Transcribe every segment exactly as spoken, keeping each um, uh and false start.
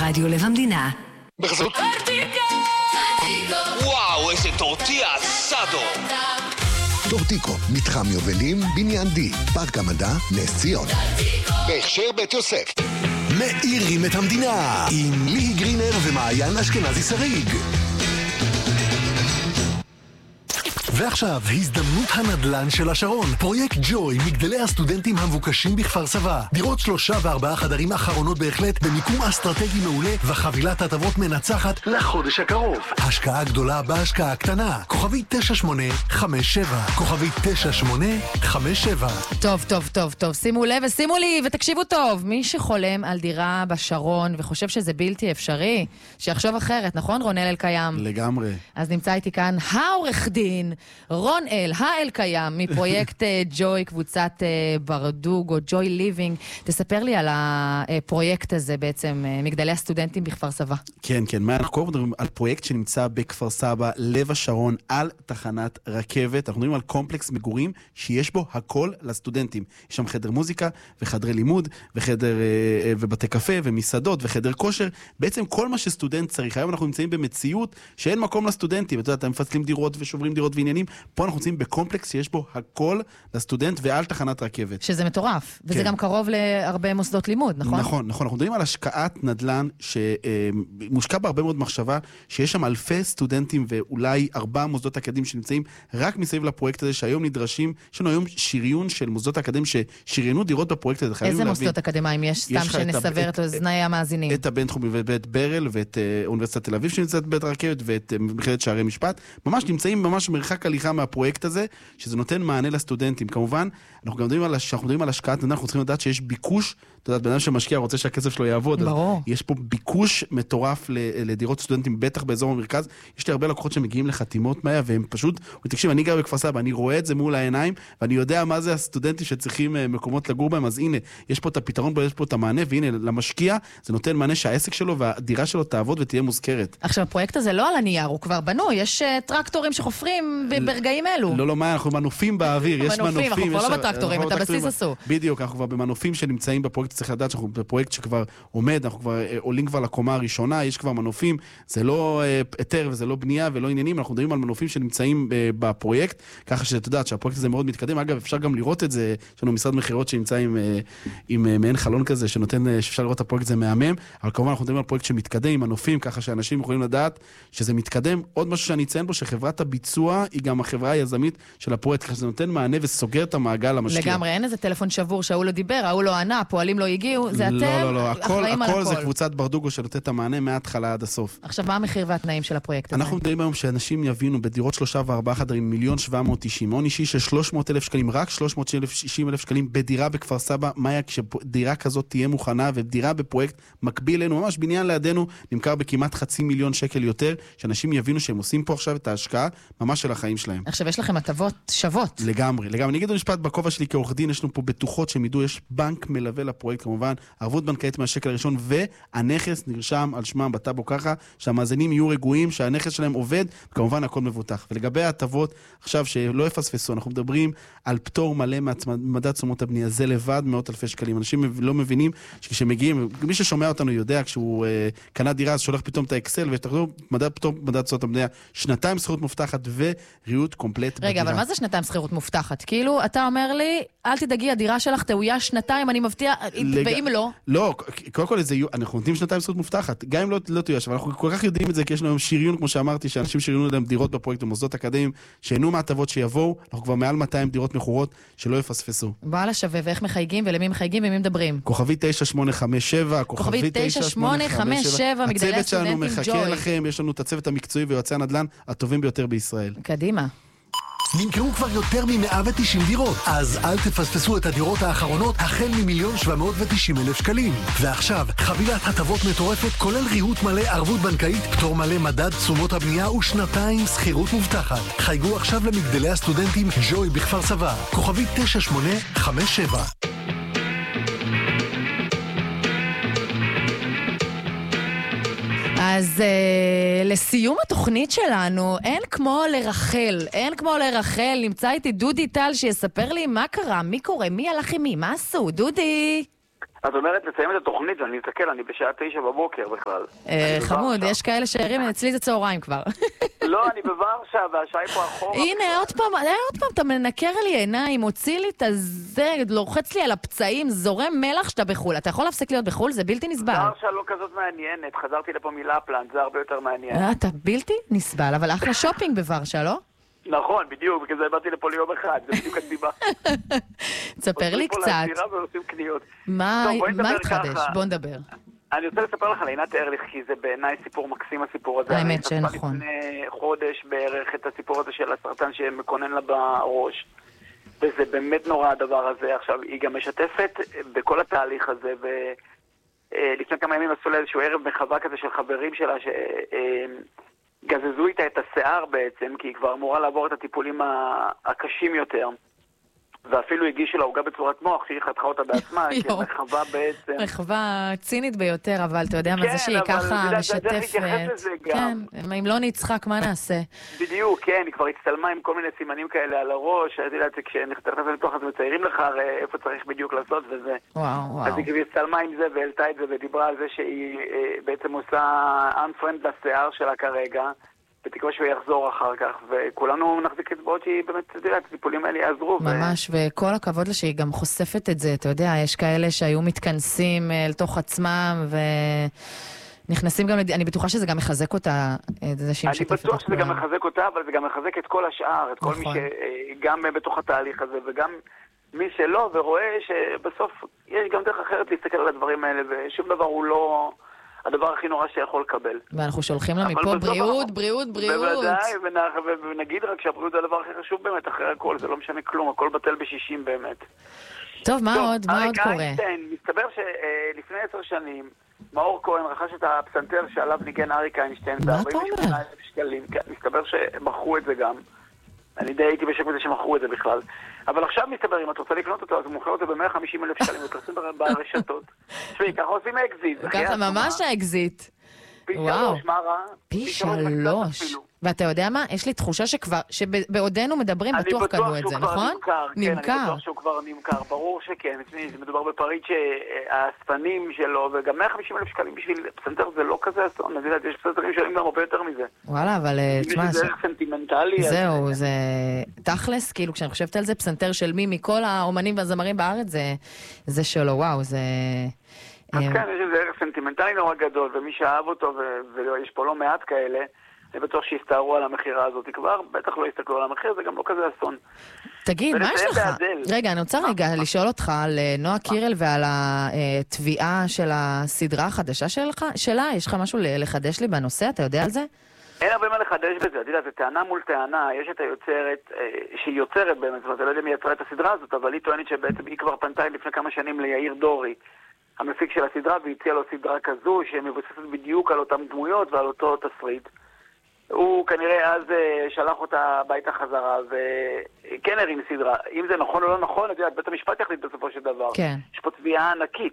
רדיו לב המדינה. בחזות וואו, איזה טורטיה סאדו. טורטיקו, מתחם יובלים, בניין די, פארק המדע, נס ציונה. בהכשר בית יוסף. מאירים את המדינה עם ליהי גרינר ומעיין אשכנזי שריג. ועכשיו, הזדמנות הנדל"ן של השרון. פרויקט ג'וי, מגדלי הסטודנטים המבוקשים בכפר סבא. דירות שלושה וארבעה חדרים אחרונות בהחלט, במיקום אסטרטגי מעולה, וחבילת הטבות מנצחת לחודש הקרוב. השקעה גדולה בהשקעה קטנה. כוכבי תשע שמונה חמש שבע. כוכבי תשע שמונה חמש שבע. טוב, טוב, טוב, טוב. שימו לב ושימו לי ותקשיבו טוב. מי שחולם על דירה בשרון וחושב שזה בלתי אפשרי, שיחשוב אחרת, נכון, רונל אלקיים? לגמרי. אז נמצא איתי כאן העורך דין רון אל, האל קיים, מפרויקט ג'וי, קבוצת ברדוג או ג'וי ליבינג. תספר לי על הפרויקט הזה בעצם, מגדלי הסטודנטים בכפר סבא. כן, כן, מה אנחנו קוראים מדברים על פרויקט שנמצא בכפר סבא, לב השרון, על תחנת רכבת. אנחנו מדברים על קומפלקס מגורים שיש בו הכל לסטודנטים. יש שם חדר מוזיקה וחדרי לימוד וחדר ובתי קפה ומסעדות וחדר כושר. בעצם כל מה שסטודנט צריך. היום אנחנו נמצאים במציאות שאין מקום לסטודנטים. אתה יודע, אתם מפצלים דירות ושוברים דירות ועניינים. פה אנחנו נמצאים בקומפלקס שיש בו הכל לסטודנט ועל תחנת רכבת. שזה מטורף. וזה גם קרוב להרבה מוסדות לימוד, נכון? נכון, נכון. אנחנו מדברים על השקעת נדל"ן שמושקע בהרבה מאוד מחשבה, שיש שם אלפי סטודנטים ואולי ארבעה מוסדות אקדמיים שנמצאים רק מסביב לפרויקט הזה, שהיום נדרשים, יש לנו היום שריון של מוסדות אקדמיים ששריינו דירות בפרויקט הזה. איזה מוסדות אקדמיים יש? סתם שנסבר את אוזני המאזינים. את הבינתחומי ואת ברל ואת אוניברסיטת תל אביב שנמצאת בית הרכבת ואת מכללת שערי משפט. ממש נמצאים ממש מרחק הליכה מהפרויקט הזה, שזה נותן מענה לסטודנטים. כמובן, אנחנו גם מדברים על, אנחנו מדברים על השקעת נדל"ן, אנחנו צריכים לדעת שיש ביקוש, אתה יודעת, בן אדם שמשקיע רוצה שהכסף שלו יעבוד. ברור. יש פה ביקוש מטורף לדירות סטודנטים, בטח באזור המרכז. יש לי הרבה לקוחות שמגיעים לחתימות מאה, והם פשוט, תקשיב, אני גר בכפר סבא, אני רואה את זה מול העיניים, ואני יודע מה זה הסטודנטים שצריכים מקומות לגור בהם, אז הנה, יש פה את הפתרון, יש פה את המענה, והנה, למשקיע, זה נותן מענה שהעסק שלו והדירה שלו תעבוד ותהיה מוזכרת. עכשיו, הפרויקט הזה לא על הנייר, הוא כבר בנוי, יש טרקטורים שחופרים ברגעים אלו. לא, לא, מה, אנחנו מנופים באוויר, יש מנופים. אנחנו כבר לא בטרקטורים, את הבסיס עשו. בדיוק, אנחנו כבר במנופים שנמצאים בפרויקט, צריך לדעת שאנחנו בפרויקט שכבר עומד, אנחנו כבר עולים כבר לקומה הראשונה, יש כבר מנופים, זה לא היתר וזה לא בנייה ולא עניינים, אנחנו מדברים על מנופים שנמצאים בפרויקט, ככה שאת יודעת שהפרויקט הזה מאוד מתקדם. אגב, אפשר גם לראות את זה, יש לנו משרד מחירות שנמצא עם, עם מעין חלון כזה, שנותן, שאפשר לראות את הפרויקט הזה מהמם, אבל כמובן אנחנו מדברים על פרויקט שמתקדם עם מנופים, ככה שאנשים יכולים לדעת שזה מתקדם. עוד משהו שאני אציין בו, שחברת הביצוע היא גם החברה היזמית של הפרויקט, ככה שזה נותן מענה וסוגר את המעגל למשקיע. לגמרי, אין איזה טלפון שבור שהוא לא דיבר, הוא לא ענה, הפועלים לא הגיעו, זה אתם לא, לא, לא. הכל, הכל זה קבוצת ברדוגו שנותן את המענה מההתחלה עד הסוף. עכשיו, מה המחיר והתנאים של הפרויקט הזה? אנחנו מדברים היום שאנשים יבינו בדירות שלושה וארבעה חדרים מיליון שבע מאות תשעים, הון אישי של שלוש מאות אלף שקלים, רק שלוש מאות שישים אלף שקלים בדירה בכפר סבא. מה היה כשדירה כזאת תהיה מוכנה, ודירה בפרויקט מקביל לנו, ממש בניין לידינו, נמכר בכמעט חצי מיליון שקל יותר, שאנשים יבינו שהם עושים פה עכשיו את ההשקעה ממש של החיים שלהם. עכשיו, יש לכם הטבות שוות. לגמרי, לגמרי. אני אגיד משפט בכובע שלי כעורך דין, יש לנו פה בטוחות שהם ידעו, יש בנק מלווה לפרויקט, כמובן, ערבות בנקאית מהשקל הראשון, והנכס נרשם על שמם בטאבו, ככה שהמאזינים יהיו רגועים, שהנכס שלהם עובד, וכמובן הכל מבוטח. ולגבי ההטבות, עכשיו שלא יפספסו, אנחנו מדברים על פטור מלא מהצמדת תשומות הבנייה, זה לבד מאות אלפי שקלים. אנשים לא מבינים שכשמגיעים, מי ששומע אותנו יודע, כשהוא אה, קנה דירה, אז שולח פתאום את האקסל, ושתחזור מדד פטור, מדד תשומות הבנייה, שנתיים שכירות מובטחת וריהוט קומפלט בדירה. רגע, אבל מה זה שנתיים שכירות מובטחת? כאילו, אתה אומר לי, אל תדאגי, הדירה שלך תאויה שנתיים, אני מבטיח, ואם לא? לא, קודם כל, אנחנו נותנים שנתיים שכירות מובטחת, גם אם לא תאויש, אבל אנחנו כל כך יודעים את זה, כי יש לנו היום שריון, כמו שאמרתי, שאנשים שריונו להם דירות בפרויקט במוסדות אקדמיים, שאינו מהטבות שיבואו, אנחנו כבר מעל מאתיים דירות מכורות שלא יפספסו. בעל השווה, ואיך מחייגים ולמי מחייגים ומי מדברים? כוכבי תשע שמונה חמש שבע, כוכבי תשע שמונה חמש שבע, מגדלי הסטודנטים ג'וי. הצוות שלנו מחכה לכם, יש לנו את הצוות המקצועי ויועצי הנדל"ן הטובים ביותר בישראל. קדימה. נמכרו כבר יותר מ-מאה ותשעים דירות, אז אל תפספסו את הדירות האחרונות החל ממיליון שבע מאות ותשעים אלף שקלים. ועכשיו, חבילת הטבות מטורפת כולל ריהוט מלא, ערבות בנקאית, פטור מלא, מדד תשומות הבנייה ושנתיים שכירות מובטחת. חייגו עכשיו למגדלי הסטודנטים ג'וי בכפר סבא, כוכבי תשע שמונה חמש שבע. אז uh, לסיום התוכנית שלנו, אין כמו לרחל, אין כמו לרחל, נמצא איתי דודי טל שיספר לי מה קרה, מי קורה, מי הלך עם מי, מה עשו, דודי? את אומרת לסיים את התוכנית, ואני אתקל, אני בשעה תשע בבוקר בכלל. חמוד, יש כאלה שערים, אצלי זה צהריים כבר. לא, אני בוורשה, והשעה היא פה אחורה. הנה, עוד פעם, עוד פעם, אתה מנקר לי עיניים, מוציא לי את הזה, לוחץ לי על הפצעים, זורם מלח שאתה בחול. אתה יכול להפסיק להיות בחול? זה בלתי נסבל. ורשה לא כזאת מעניינת, חזרתי לפה מלפלנד, זה הרבה יותר מעניין. אתה בלתי נסבל, אבל אחלה שופינג בוורשה, לא? נכון, בדיוק, בגלל זה באתי לפה ליום אחד, זה בדיוק הסיבה. תספר לי קצת. מה התחדש? בוא נדבר. אני רוצה לספר לך על עינת ארליך, כי זה בעיניי סיפור מקסים הסיפור הזה. האמת שנכון. לפני חודש בערך את הסיפור הזה של הסרטן שמקונן לה בראש, וזה באמת נורא הדבר הזה. עכשיו, היא גם משתפת בכל התהליך הזה, ולפני כמה ימים עשו לה איזשהו ערב מחווה כזה של חברים שלה, ש... גזזו איתה את השיער בעצם, כי היא כבר אמורה לעבור את הטיפולים הקשים יותר. ואפילו הגישו לה עוגה בצורת מוח, שהיא חתכה אותה בעצמה, כרחבה בעצם. רחבה צינית ביותר, אבל אתה יודע מה זה שהיא ככה משתפת. כן, אם לא נצחק, מה נעשה? בדיוק, כן, היא כבר הצטלמה עם כל מיני סימנים כאלה על הראש, אתה יודעת, כשנכתרת לתוך אז מציירים לך איפה צריך בדיוק לעשות וזה. וואו, וואו. אז היא כבר הצטלמה עם זה והעלתה את זה ודיברה על זה שהיא בעצם עושה unfriend לשיער שלה כרגע. בתקווה שהוא יחזור אחר כך, וכולנו נחזיק אצבעות שהיא באמת, אתה יודע, הטיפולים האלה יעזרו. ממש, וכל הכבוד לה שהיא גם חושפת את זה, אתה יודע, יש כאלה שהיו מתכנסים לתוך עצמם, ונכנסים גם, אני בטוחה שזה גם מחזק אותה, את זה שהיא משתפת. אני בטוח שזה גם מחזק אותה, אבל זה גם מחזק את כל השאר, את כל מי שגם בתוך התהליך הזה, וגם מי שלא, ורואה שבסוף יש גם דרך אחרת להסתכל על הדברים האלה, ושום דבר הוא לא... הדבר הכי נורא שיכול לקבל. ואנחנו שולחים לה מפה בריאות, בריאות, בריאות. בוודאי, ונגיד רק שהבריאות זה הדבר הכי חשוב באמת, אחרי הכל, זה לא משנה כלום, הכל בטל בשישים באמת. טוב, מה עוד? מה עוד קורה? מסתבר שלפני עשר שנים, מאור כהן רכש את הפסנתר שעליו ניגן אריק איינשטיין, ב-ארבעים ושמונה אלף שקלים. מסתבר שמכרו את זה גם. אני די הייתי בשק בזה שמכרו את זה בכלל. אבל עכשיו מסתבר, אם את רוצה לקנות אותו, אז הוא מוכר אותו ב-מאה וחמישים אלף שקלים, ופרסם ברשתות. תשמעי, ככה עושים אקזיט. ככה ממש האקזיט. פי שלוש, מה רע? פי שלוש. ואתה יודע מה? יש לי תחושה שכבר, שבעודנו מדברים, בטוח קנו את זה, נכון? נמכר. כן, אני בטוח שהוא כבר נמכר. ברור שכן. זה מדובר בפריט שהאספנים שלו, וגם מאה וחמישים אלף שקלים בשביל פסנתר זה לא כזה אסון. יש פסנתרים שעולים גם הרבה יותר מזה. וואלה, אבל תשמע... זה ערך סנטימנטלי. זהו, זה תכלס, כאילו כשאני חושבת על זה, פסנתר של מי מכל האומנים והזמרים בארץ, זה שלו, וואו, זה... אז כן, יש איזה ערך סנטימנטלי נורא גדול, ומי שאהב אותו, ויש פה לא מעט כאלה, אני בטוח שיסתערו על המחירה הזאת כבר, בטח לא יסתכלו על המחיר, זה גם לא כזה אסון. תגיד, מה יש לך? רגע, אני רוצה רגע לשאול אותך על נועה קירל ועל התביעה של הסדרה החדשה שלה, יש לך משהו לחדש לי בנושא, אתה יודע על זה? אין הרבה מה לחדש בזה, אתה יודע, זה טענה מול טענה, יש את היוצרת, שהיא יוצרת באמת, אתה לא יודע מי יצרה את הסדרה הזאת, אבל היא טוענת שבעצם היא כבר פנתה לפני כמה שנים ליאיר דורי, המפיק של הסדרה, והציע לו סדרה כזו שמבוססת בדיוק על אותם דמויות ועל אותו תסריט. הוא כנראה אז שלח אותה הביתה חזרה, וכן הרים סדרה. אם זה נכון או לא נכון, בית המשפט יחליט בסופו של דבר. כן. יש פה תביעה ענקית.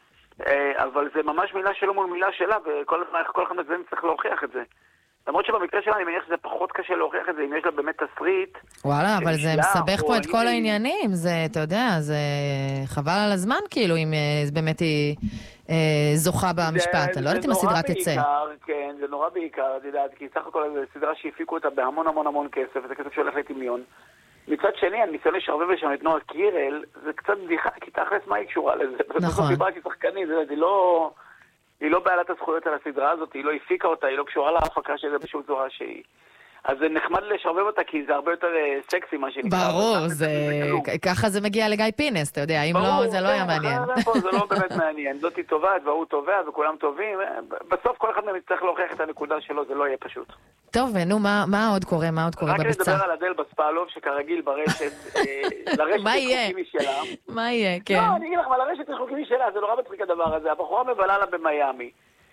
אבל זה ממש מילה שלו מול מילה שלה, וכל אחד מזה צריך להוכיח את זה. למרות שבמקרה שלה אני מניח שזה פחות קשה להוכיח את זה, אם יש לה באמת תסריט. וואלה, אבל זה מסבך פה את כל העניינים, זה, אתה יודע, זה חבל על הזמן, כאילו, אם באמת היא זוכה במשפט. אני לא יודעת אם הסדרה תצא. כן, זה נורא בעיקר, את יודעת, כי סך הכל זו סדרה שהפיקו אותה בהמון המון המון כסף, וזה כסף שהולך לטמיון. מצד שני, אני ניסה לשרבב לשם את נועה קירל, זה קצת בדיחה, כי תכלס מה היא קשורה לזה? נכון. דיברה כשחקנית, זה לא... היא לא בעלת הזכויות על הסדרה הזאת, היא לא הפיקה אותה, היא לא קשורה להפקה של זה בשום צורה שהיא. אז זה נחמד לשרבב אותה, כי זה הרבה יותר סקסי מה שנקרא. ברור, זה... ככה זה מגיע לגיא פינס, אתה יודע, אם לא, זה לא היה מעניין. זה לא באמת מעניין, זאתי טובה, והוא טובה, וכולם טובים. בסוף כל אחד מהם יצטרך להוכיח את הנקודה שלו, זה לא יהיה פשוט. טוב, נו, מה עוד קורה? מה עוד קורה בביצה? רק לדבר על אדל בספלוב, שכרגיל ברשת, לרשת יש חוקים משלה. מה יהיה, כן. לא, אני אגיד לך, אבל לרשת יש חוקים משלה, זה נורא מצחיק הדבר הזה. הבחורה מבלה לה במיימי.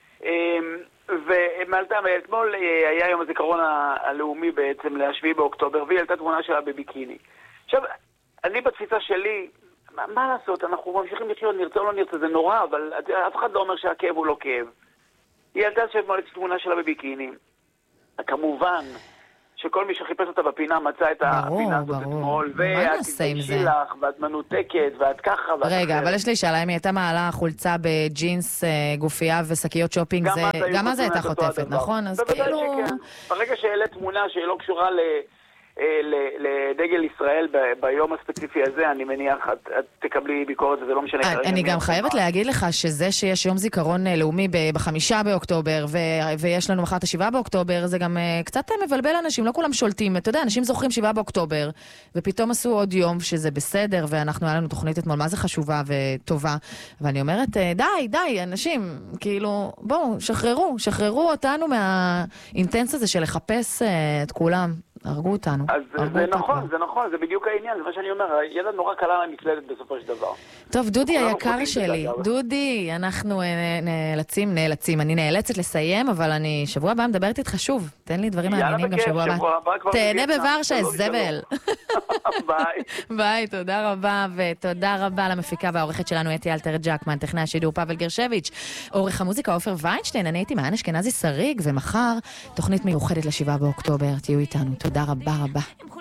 ומעלתה, אתמול היה יום הזיכרון הלאומי בעצם לשביעי באוקטובר, והיא העלתה תמונה שלה בביקיני. עכשיו, אני בתפיסה שלי, מה, מה לעשות? אנחנו ממשיכים לחיות, נרצה או לא נרצה, זה נורא, אבל אף אחד לא אומר שהכאב הוא לא כאב. היא העלתה שאתמול תמונה שלה בביקיני. כמובן שכל מי שחיפש אותה בפינה מצא את ברור, הפינה הזאת ברור. אתמול, מה ואת נעשה עם זה? תתביישי לך, ואת מנותקת, ואת ככה, ואת רגע, אחרת. אבל יש לי שאלה, אם היא הייתה מעלה חולצה בג'ינס, אה, גופייה ושקיות שופינג, גם זה- אז היו גם אז חושבים הייתה את אותו חוטפת, הדבר. נכון? אז בוודאי כאילו... שכן. ברגע שהעלית תמונה שהיא לא קשורה ל... אה, ל- לדגל ישראל ב- ביום הספציפי הזה, אני מניח, את, את תקבלי ביקורת, זה לא משנה אני- כרגע. אני מי גם עושה חייבת מה. להגיד לך שזה שיש יום זיכרון אה, לאומי ב- בחמישה באוקטובר, ו- ויש לנו מחר את השבעה באוקטובר, זה גם אה, קצת אה, מבלבל אנשים, לא כולם שולטים. אתה יודע, אנשים זוכרים שבעה באוקטובר, ופתאום עשו עוד יום שזה בסדר, ואנחנו, היה לנו תוכנית אתמול, מה זה חשובה וטובה. ואני אומרת, אה, די, די, אנשים, כאילו, בואו, שחררו, שחררו אותנו מהאינטנס הזה של לחפש אה, את כולם. הרגו אותנו. אז הרגו זה אותנו. נכון, זה נכון, זה בדיוק העניין, זה מה שאני אומר, הידע נורא קלה למקלדת בסופו של דבר. טוב, דודי כולנו היקר חוטאים שלי, בזה, אגב. דודי, אנחנו אה, נאלצים, נאלצים, אני נאלצת לסיים, אבל אני שבוע הבא מדברת איתך שוב. תן לי דברים יאללה, מעניינים גם בכיף, שבוע הבא. שבוע הבא כבר תהנה בווייטנאם, בוורשה, שלום, זבל. ביי. ביי, תודה רבה, ותודה רבה למפיקה והעורכת שלנו, אתי אלתר ג'קמן, טכנאי השידור פאבל גרשביץ', עורך המוזיקה עופר ויינשטיין, אני הייתי מען אשכנזי שריג, ומחר תוכנית מיוחדת לשבעה באוקטובר, תהיו איתנו, תודה רבה רבה.